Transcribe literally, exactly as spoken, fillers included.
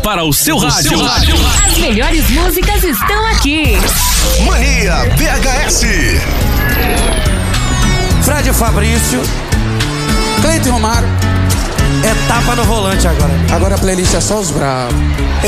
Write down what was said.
para o seu rádio. As melhores músicas estão aqui. Mania V H S. Fred Fabrício, Cleiton Romário. é tapa no volante agora. Agora a playlist é só os bravos.